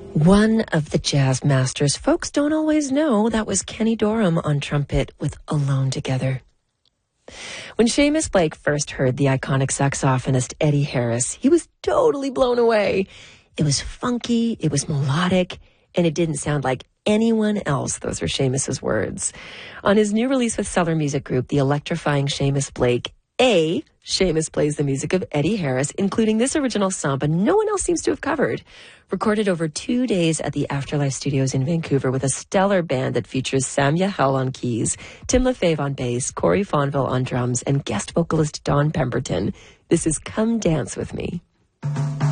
One of the jazz masters folks don't always know, that was Kenny Dorham on trumpet with Alone Together. When Seamus Blake first heard the iconic saxophonist Eddie Harris, he was totally blown away. It was funky, it was melodic, and it didn't sound like anyone else. Those were Seamus's words. On his new release with Cellar Music Group, The Electrifying Seamus Blake, Seamus plays the music of Eddie Harris, including this original samba no one else seems to have covered. Recorded over 2 days at the Afterlife Studios in Vancouver with a stellar band that features Sam Yahel on keys, Tim Lefebvre on bass, Corey Fonville on drums, and guest vocalist Don Pemberton. This is Come Dance With Me.